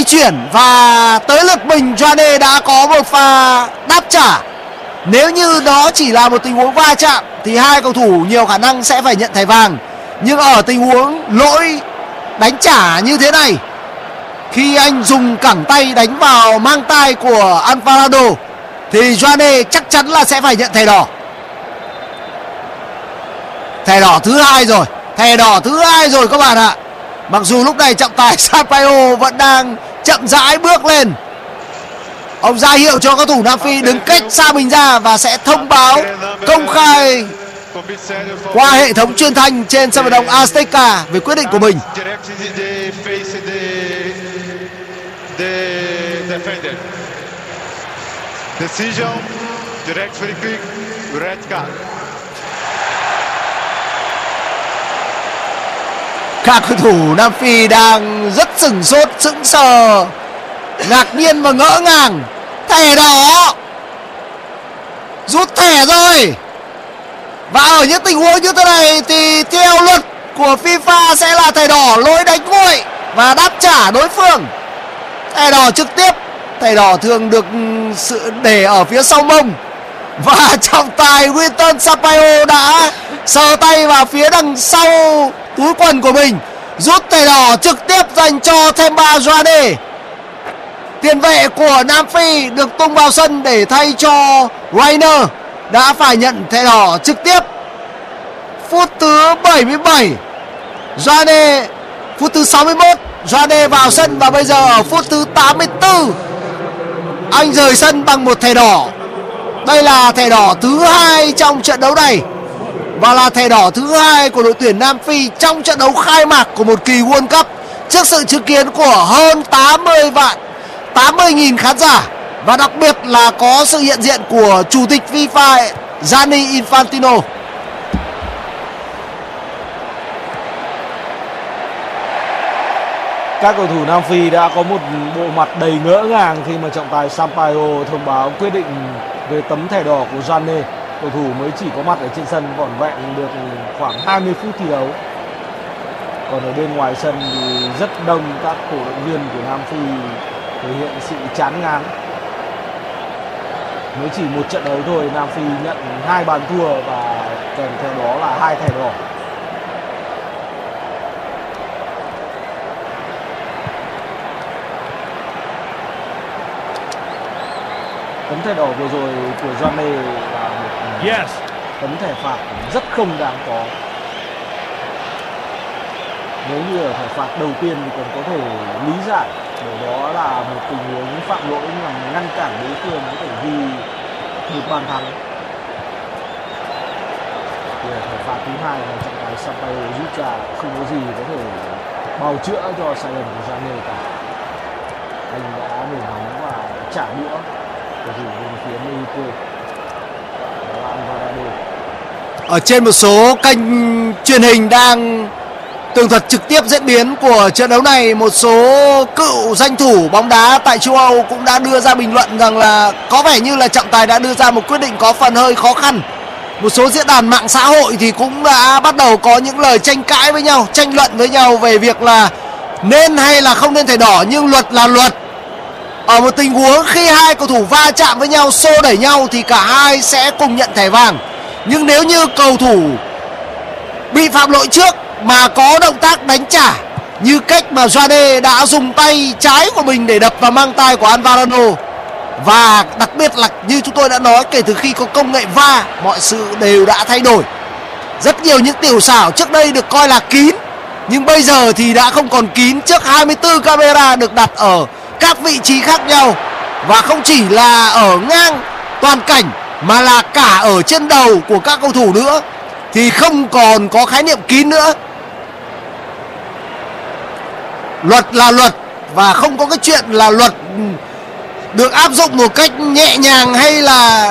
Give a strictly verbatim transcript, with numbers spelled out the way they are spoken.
chuyển và tới lượt mình. Joane đã có một pha đáp trả. Nếu như đó chỉ là một tình huống va chạm thì hai cầu thủ nhiều khả năng sẽ phải nhận thẻ vàng. Nhưng ở tình huống lỗi đánh trả như thế này, khi anh dùng cẳng tay đánh vào mang tay của Alvarado thì Joane chắc chắn là sẽ phải nhận thẻ đỏ. Thẻ đỏ thứ hai rồi, thẻ đỏ thứ hai rồi các bạn ạ. Mặc dù lúc này trọng tài Sampaio vẫn đang chậm rãi bước lên, ông ra hiệu cho các thủ Nam Phi đứng cách xa mình ra và sẽ thông báo công khai qua hệ thống truyền thanh trên sân vận động Azteca về quyết định của mình. Các cầu thủ Nam Phi đang rất sửng sốt, sững sờ, ngạc nhiên và ngỡ ngàng. Thẻ đỏ, rút thẻ rồi. Và ở những tình huống như thế này thì theo luật của FIFA sẽ là thẻ đỏ lỗi đánh vội và đáp trả đối phương. Thẻ đỏ trực tiếp, thẻ đỏ thường được sự để ở phía sau mông. Và trọng tài Wilton Sampaio đã sờ tay vào phía đằng sau túi quần của mình, rút thẻ đỏ trực tiếp dành cho Themba Joane. Tiền vệ của Nam Phi được tung vào sân để thay cho Rainer đã phải nhận thẻ đỏ trực tiếp. Phút thứ bảy mươi bảy, Joane. Phút thứ sáu mươi mốt, Joane vào sân. Và bây giờ ở phút thứ tám mươi tư, anh rời sân bằng một thẻ đỏ. Đây là thẻ đỏ thứ hai trong trận đấu này và là thẻ đỏ thứ hai của đội tuyển Nam Phi trong trận đấu khai mạc của một kỳ World Cup trước sự chứng kiến của hơn tám mươi vạn, tám mươi nghìn khán giả. Và đặc biệt là có sự hiện diện của Chủ tịch FIFA Gianni Infantino. Các cầu thủ Nam Phi đã có một bộ mặt đầy ngỡ ngàng khi mà trọng tài Sampaio thông báo quyết định về tấm thẻ đỏ của Joane. Cầu thủ mới chỉ có mặt ở trên sân vỏn vẹn được khoảng hai mươi phút thi đấu. Còn ở bên ngoài sân thì rất đông các cổ động viên của Nam Phi thể hiện sự chán ngán. Mới chỉ một trận đấu thôi, Nam Phi nhận hai bàn thua và kèm theo đó là hai thẻ đỏ. Tấm thẻ đỏ vừa rồi của Joane là một yes. tấm thẻ phạt rất không đáng có. Nếu như ở thẻ phạt đầu tiên thì còn có thể lý giải, bởi đó là một tình huống phạm lỗi nhằm ngăn cản đối phương có thể ghi một bàn thắng. Thì ở thẻ phạt thứ hai là trọng tài Sampaio rút ra không có gì có thể bào chữa cho sai lầm của Joane cả. Anh đã nổi nóng và trả đũa cầu thủ bên phía Mexico. Ở trên một số kênh truyền hình đang tường thuật trực tiếp diễn biến của trận đấu này, một số cựu danh thủ bóng đá tại châu Âu cũng đã đưa ra bình luận rằng là có vẻ như là trọng tài đã đưa ra một quyết định có phần hơi khó khăn. Một số diễn đàn mạng xã hội thì cũng đã bắt đầu có những lời tranh cãi với nhau, tranh luận với nhau về việc là nên hay là không nên thẻ đỏ. Nhưng luật là luật. Ở một tình huống khi hai cầu thủ va chạm với nhau, xô đẩy nhau thì cả hai sẽ cùng nhận thẻ vàng. Nhưng nếu như cầu thủ bị phạm lỗi trước mà có động tác đánh trả, như cách mà Joane đã dùng tay trái của mình để đập vào mang tay của Alvarado, và đặc biệt là như chúng tôi đã nói, kể từ khi có công nghệ vê a rờ, mọi sự đều đã thay đổi. Rất nhiều những tiểu xảo trước đây được coi là kín, nhưng bây giờ thì đã không còn kín trước hai mươi tư camera được đặt ở các vị trí khác nhau. Và không chỉ là ở ngang toàn cảnh mà là cả ở trên đầu của các cầu thủ nữa, thì không còn có khái niệm kín nữa. Luật là luật và không có cái chuyện là luật được áp dụng một cách nhẹ nhàng hay là